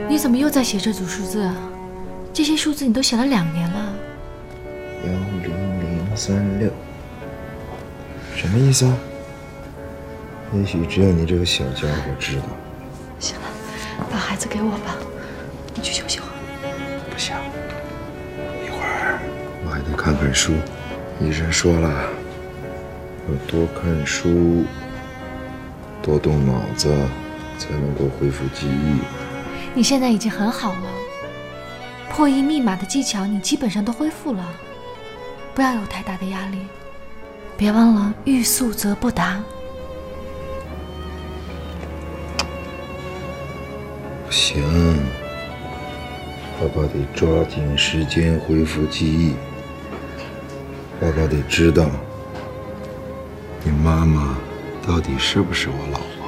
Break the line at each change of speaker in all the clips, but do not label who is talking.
你怎么又在写这组数字啊？这些数字你都写了2年了。
10036，什么意思啊？也许只有你这个小家伙知道。
行了，把孩子给我吧，你去休息会儿。
不行，一会儿我还得看看书。医生说了，要多看书，多动脑子，才能够恢复记忆。
你现在已经很好了，破译密码的技巧你基本上都恢复了，不要有太大的压力，别忘了欲速则不达。
不行，爸爸得抓紧时间恢复记忆。爸爸得知道，你妈妈到底是不是我老婆。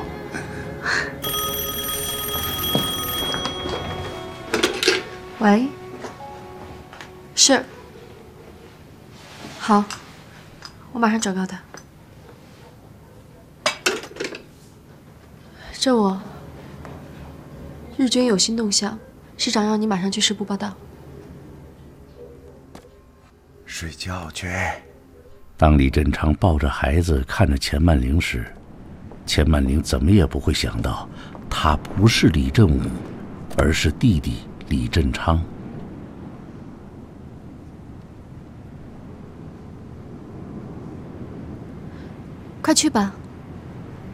喂，是，好，我马上转告他。这我，日军有新动向，师长让你马上去师部报道。
睡觉去。
当李振昌抱着孩子看着钱曼玲时，钱曼玲怎么也不会想到，他不是李振武，而是弟弟李振昌。
快去吧，